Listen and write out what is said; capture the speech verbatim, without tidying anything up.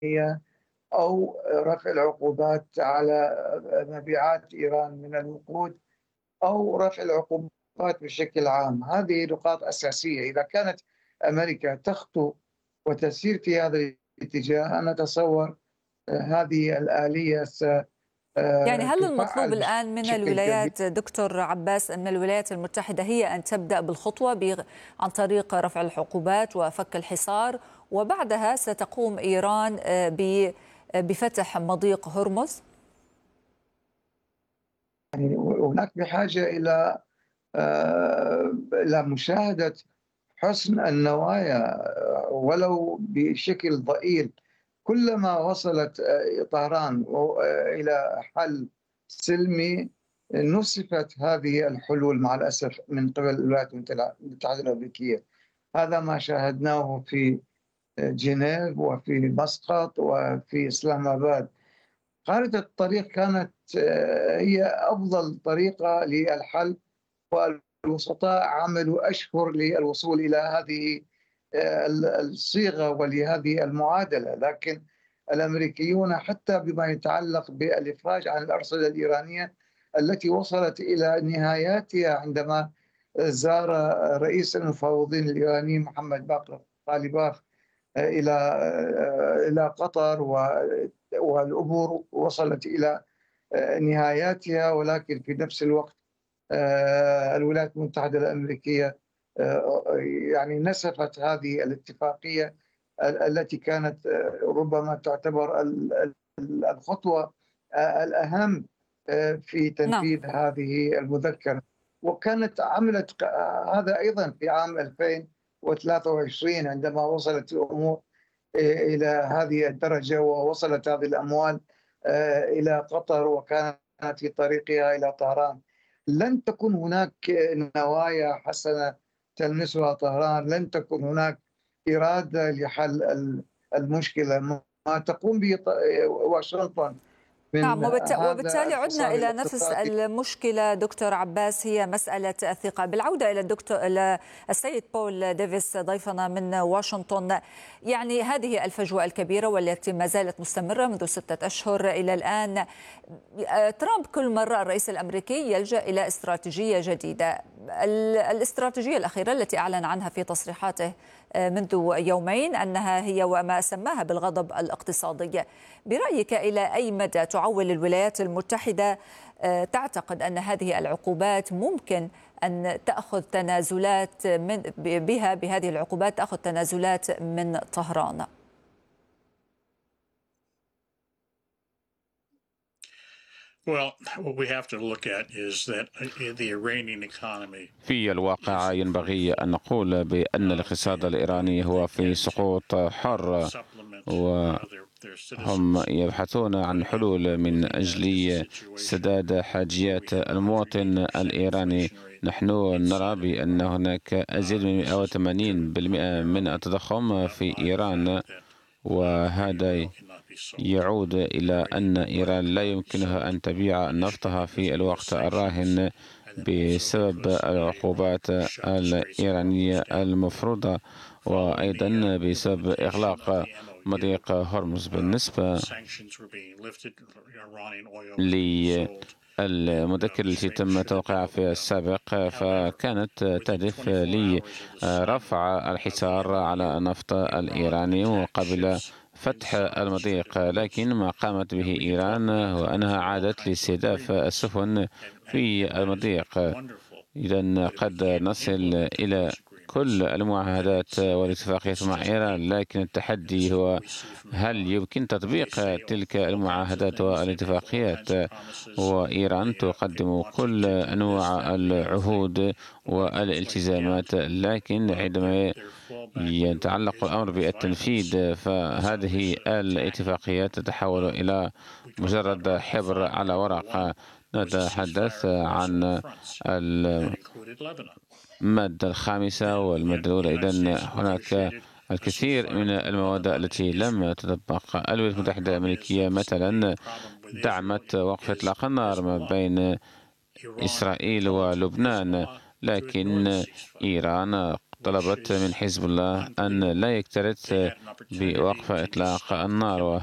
أو رفع العقوبات على مبيعات إيران من الوقود أو رفع العقوبات بشكل عام. هذه نقاط أساسية. إذا كانت أمريكا تخطو وتسير في هذا الاتجاه، أنا أتصور هذه الآلية يعني هل المطلوب ستفعل الآن من بشكل كبير. الولايات دكتور عباس أن الولايات المتحدة هي أن تبدأ بالخطوة عن طريق رفع العقوبات وفك الحصار، وبعدها ستقوم إيران بفتح مضيق هرمز؟ يعني هناك بحاجة إلى إلى مشاهدة حسن النوايا ولو بشكل ضئيل. كلما وصلت طهران إلى حل سلمي نصفت هذه الحلول مع الأسف من قبل الولايات المتحدة الأمريكية. هذا ما شاهدناه في جنيف وفي مسقط وفي إسلام آباد. خارطة الطريق كانت هي أفضل طريقة للحل، والوسطاء عملوا أشهر للوصول إلى هذه الصيغة ولهذه المعادلة، لكن الأمريكيون حتى بما يتعلق بالإفراج عن الأرصدة الإيرانية التي وصلت إلى نهاياتها عندما زار رئيس المفاوضين الإيراني محمد باقر غالباف إلى إلى قطر، والأمور وصلت إلى نهاياتها، ولكن في نفس الوقت الولايات المتحدة الأمريكية يعني نسفت هذه الاتفاقية التي كانت ربما تعتبر الخطوة الأهم في تنفيذ نعم. هذه المذكرة. وكانت عملت هذا أيضا في عام ألفين وثلاثة وعشرين عندما وصلت الأمور إلى هذه الدرجة ووصلت هذه الأموال إلى قطر وكانت في طريقها إلى طهران. لن تكون هناك نوايا حسنة تلمسها طهران، لن تكون هناك إرادة لحل المشكلة. ما تقوم به واشنطن نعم، وبالتالي عدنا إلى نفس المشكلة دكتور عباس، هي مسألة الثقة. بالعودة إلى الدكتور إلى السيد بول ديفيس ضيفنا من واشنطن، يعني هذه الفجوة الكبيرة والتي ما زالت مستمرة منذ ستة أشهر إلى الآن. ترامب كل مرة الرئيس الأمريكي يلجأ إلى استراتيجية جديدة. الاستراتيجية الأخيرة التي أعلن عنها في تصريحاته منذ يومين أنها هي وما سماها بالغضب الاقتصادي. برأيك إلى أي مدى تعول الولايات المتحدة تعتقد أن هذه العقوبات ممكن أن تأخذ تنازلات من بها بهذه العقوبات تأخذ تنازلات من طهران؟ في الواقع ينبغي أن نقول بأن الاقتصاد الإيراني هو في سقوط حر، وهم يبحثون عن حلول من أجل سداد حاجيات المواطن الإيراني. نحن نرى بأن هناك أزيد من مئة وثمانين بالمئة من التضخم في إيران، وهذا يعود إلى أن إيران لا يمكنها أن تبيع نفطها في الوقت الراهن بسبب العقوبات الإيرانية المفروضة، وأيضا بسبب إغلاق مضيق هرمز. بالنسبة للمذكرة التي تم توقيعها في السابق فكانت تهدف لرفع الحصار على النفط الإيراني وقبل فتح المضيق، لكن ما قامت به إيران هو أنها عادت لاستهداف السفن في المضيق. إذن قد نصل إلى كل المعاهدات والاتفاقيات مع إيران، لكن التحدي هو هل يمكن تطبيق تلك المعاهدات والاتفاقيات؟ وإيران تقدم كل أنواع العهود والالتزامات، لكن عندما يتعلق الأمر بالتنفيذ فهذه الاتفاقيات تتحول إلى مجرد حبر على ورق. نتحدث عن المادة الخامسة والمادة الأولى. إذن هناك الكثير من المواد التي لم تطبق. الولايات المتحدة الأمريكية مثلا دعمت وقف إطلاق النار ما بين إسرائيل ولبنان، لكن إيران طلبت من حزب الله أن لا يكترث بوقف إطلاق النار.